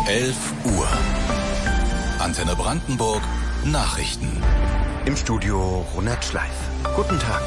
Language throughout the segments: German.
11 Uhr. Antenne Brandenburg Nachrichten. Im Studio Ronald Schleif. Guten Tag.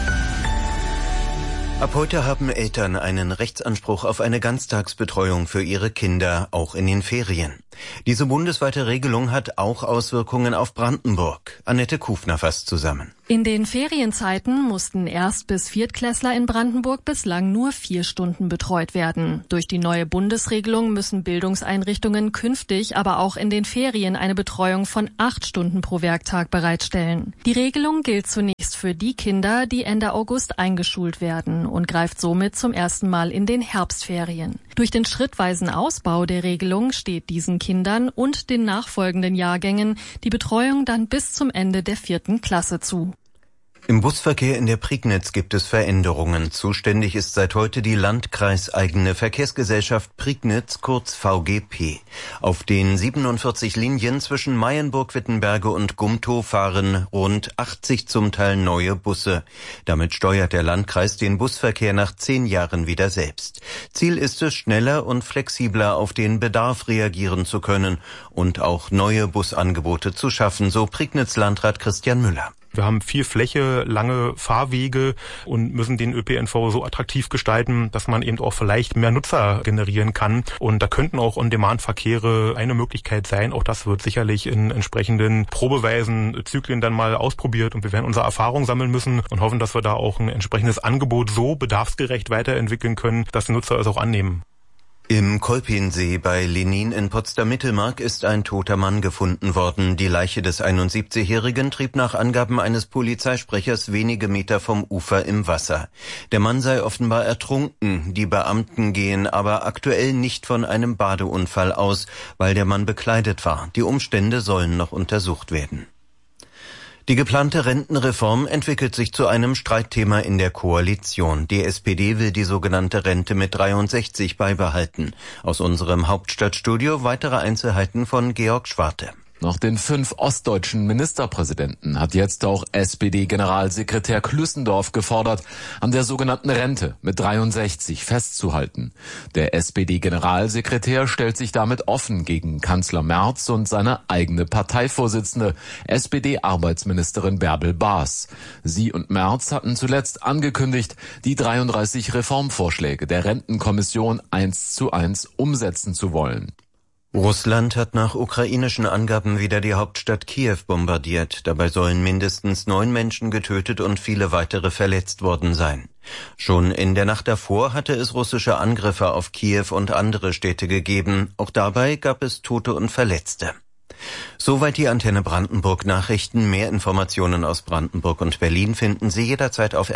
Ab heute haben Eltern einen Rechtsanspruch auf eine Ganztagsbetreuung für ihre Kinder, auch in den Ferien. Diese bundesweite Regelung hat auch Auswirkungen auf Brandenburg. Annette Kufner fasst zusammen. In den Ferienzeiten mussten Erst- bis Viertklässler in Brandenburg bislang nur 4 Stunden betreut werden. Durch die neue Bundesregelung müssen Bildungseinrichtungen künftig aber auch in den Ferien eine Betreuung von 8 Stunden pro Werktag bereitstellen. Die Regelung gilt zunächst für die Kinder, die Ende August eingeschult werden und greift somit zum ersten Mal in den Herbstferien. Durch den schrittweisen Ausbau der Regelung steht diesen Kindern und den nachfolgenden Jahrgängen die Betreuung dann bis zum Ende der 4. Klasse zu. Im Busverkehr in der Prignitz gibt es Veränderungen. Zuständig ist seit heute die landkreiseigene Verkehrsgesellschaft Prignitz, kurz VGP. Auf den 47 Linien zwischen Mayenburg-Wittenberge und Gumtow fahren rund 80 zum Teil neue Busse. Damit steuert der Landkreis den Busverkehr nach 10 Jahren wieder selbst. Ziel ist es, schneller und flexibler auf den Bedarf reagieren zu können und auch neue Busangebote zu schaffen, so Prignitz-Landrat Christian Müller. Wir haben viel Fläche, lange Fahrwege und müssen den ÖPNV so attraktiv gestalten, dass man eben auch vielleicht mehr Nutzer generieren kann. Und da könnten auch On-Demand-Verkehre eine Möglichkeit sein. Auch das wird sicherlich in entsprechenden probeweisen Zyklen dann mal ausprobiert. Und wir werden unsere Erfahrung sammeln müssen und hoffen, dass wir da auch ein entsprechendes Angebot so bedarfsgerecht weiterentwickeln können, dass die Nutzer es auch annehmen. Im Kolpinsee bei Lenin in Potsdam-Mittelmark ist ein toter Mann gefunden worden. Die Leiche des 71-Jährigen trieb nach Angaben eines Polizeisprechers wenige Meter vom Ufer im Wasser. Der Mann sei offenbar ertrunken. Die Beamten gehen aber aktuell nicht von einem Badeunfall aus, weil der Mann bekleidet war. Die Umstände sollen noch untersucht werden. Die geplante Rentenreform entwickelt sich zu einem Streitthema in der Koalition. Die SPD will die sogenannte Rente mit 63 beibehalten. Aus unserem Hauptstadtstudio weitere Einzelheiten von Georg Schwarte. Nach den 5 ostdeutschen Ministerpräsidenten hat jetzt auch SPD-Generalsekretär Klüssendorf gefordert, an der sogenannten Rente mit 63 festzuhalten. Der SPD-Generalsekretär stellt sich damit offen gegen Kanzler Merz und seine eigene Parteivorsitzende, SPD-Arbeitsministerin Bärbel Baas. Sie und Merz hatten zuletzt angekündigt, die 33 Reformvorschläge der Rentenkommission 1:1 umsetzen zu wollen. Russland hat nach ukrainischen Angaben wieder die Hauptstadt Kiew bombardiert. Dabei sollen mindestens 9 Menschen getötet und viele weitere verletzt worden sein. Schon in der Nacht davor hatte es russische Angriffe auf Kiew und andere Städte gegeben. Auch dabei gab es Tote und Verletzte. Soweit die Antenne Brandenburg Nachrichten. Mehr Informationen aus Brandenburg und Berlin finden Sie jederzeit auf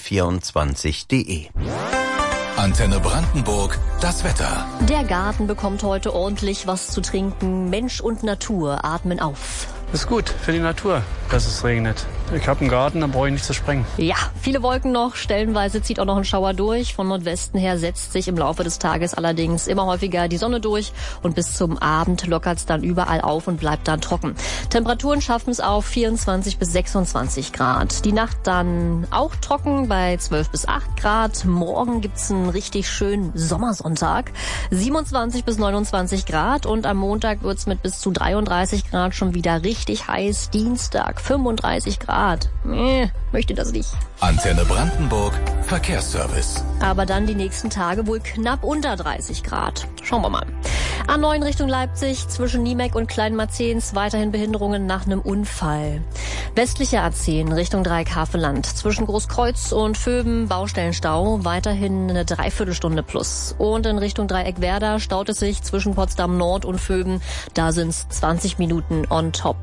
rbb24.de. Antenne Brandenburg, das Wetter. Der Garten bekommt heute ordentlich was zu trinken. Mensch und Natur atmen auf. Das ist gut für die Natur, dass es regnet. Ich habe einen Garten, da brauche ich nicht zu sprengen. Ja, viele Wolken noch. Stellenweise zieht auch noch ein Schauer durch. Von Nordwesten her setzt sich im Laufe des Tages allerdings immer häufiger die Sonne durch. Und bis zum Abend lockert es dann überall auf und bleibt dann trocken. Temperaturen schaffen es auf 24 bis 26 Grad. Die Nacht dann auch trocken bei 12 bis 8 Grad. Morgen gibt's einen richtig schönen Sommersonntag. 27 bis 29 Grad. Und am Montag wird's mit bis zu 33 Grad schon wieder richtig heiß. Dienstag 35 Grad. Möchte das nicht. Antenne Brandenburg Verkehrsservice. Aber dann die nächsten Tage wohl knapp unter 30 Grad. Schauen wir mal. A9 Richtung Leipzig, zwischen Niemek und Kleinmarzens weiterhin Behinderungen nach einem Unfall. Westliche A10 Richtung Dreieckhaveland, zwischen Großkreuz und Vöben Baustellenstau, weiterhin eine Dreiviertelstunde plus. Und in Richtung Dreieckwerder staut es sich zwischen Potsdam Nord und Vöben, da sind's 20 Minuten on top.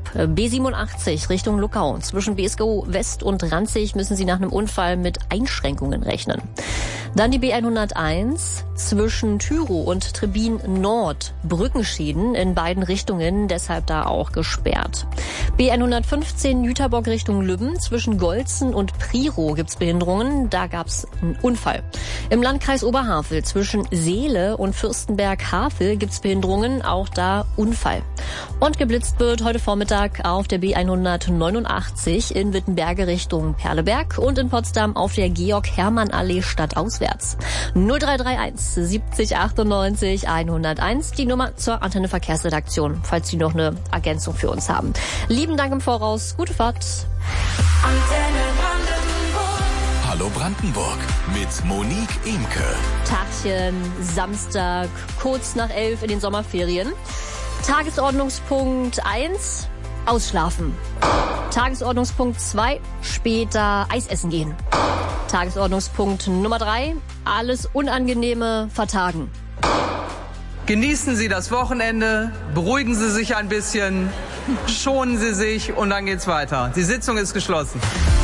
B87 Richtung Luckau, zwischen BSGO West und Ranzig müssen Sie nach einem Unfall mit Einschränkungen rechnen. Dann die B101 zwischen Tyrow und Trebin Nord. Brückenschäden in beiden Richtungen, deshalb da auch gesperrt. B115 Jüterbock Richtung Lübben. Zwischen Golzen und Priro gibt's Behinderungen. Da gab's einen Unfall. Im Landkreis Oberhavel zwischen Seele und Fürstenberg-Havel gibt's Behinderungen. Auch da Unfall. Und geblitzt wird heute Vormittag auf der B189 in Wittenberge Richtung Perleberg und in Potsdam auf der Georg-Hermann-Allee stadtaus auswärts. 0331 70 98 101, die Nummer zur Antenne Verkehrsredaktion, falls Sie noch eine Ergänzung für uns haben. Lieben Dank im Voraus, gute Fahrt. Antenne Brandenburg. Hallo Brandenburg mit Monique Imke. Tagchen, Samstag, kurz nach 11 in den Sommerferien. Tagesordnungspunkt 1, ausschlafen. Tagesordnungspunkt 2, später Eis essen gehen. Tagesordnungspunkt Nummer 3, alles Unangenehme vertagen. Genießen Sie das Wochenende, beruhigen Sie sich ein bisschen, schonen Sie sich und dann geht's weiter. Die Sitzung ist geschlossen.